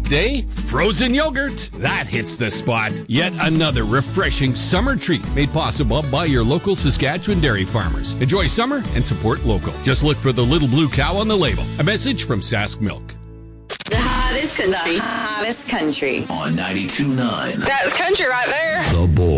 day, frozen yogurt. That hits the spot. Yet another refreshing summer treat made possible by your local Saskatchewan dairy farmers. Enjoy summer and support local. Just look for the little blue cow on the label. A message from Sask Milk. The hottest country. The hottest country. On 92.9. That's country right there. The Boy.